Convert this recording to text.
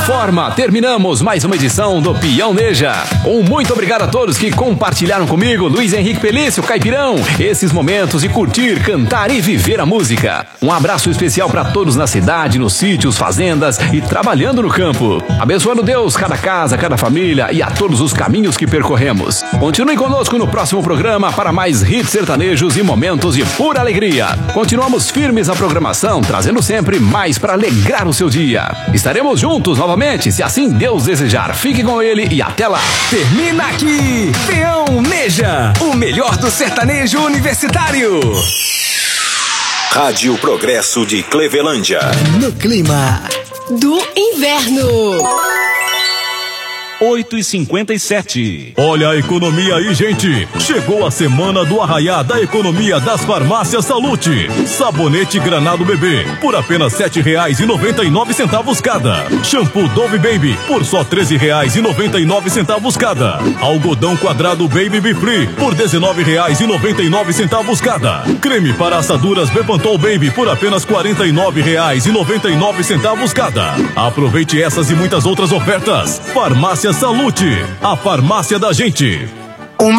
forma, terminamos mais uma edição do Peão Neja. Um muito obrigado a todos que compartilharam comigo, Luiz Henrique Pelício, Caipirão, esses momentos de curtir, cantar e viver a música. Um abraço especial para todos na cidade, nos sítios, fazendas e trabalhando no campo. Abençoando Deus, cada casa, cada família e a todos os caminhos que percorremos. Continue conosco no próximo programa para mais hits sertanejos e momentos de pura alegria. Continuamos firmes na programação, trazendo sempre mais para alegrar o seu dia. Estaremos juntos novamente, se assim Deus desejar. Fique com ele e até lá. Termina aqui, Peão Neja, o melhor do sertanejo universitário. Rádio Progresso de Clevelândia. No clima do inverno. 8h57. Olha a economia aí, gente. Chegou a semana do arraiá da economia das farmácias Salute. Sabonete Granado Bebê por apenas R$ 7,99 cada. Shampoo Dove Baby por só R$ 13,99 cada. Algodão quadrado Baby Be Free por R$ 19,99 cada. Creme para assaduras Bepantol Baby por apenas R$ 49,99 cada. Aproveite essas e muitas outras ofertas. Farmácia Salute, a farmácia da gente.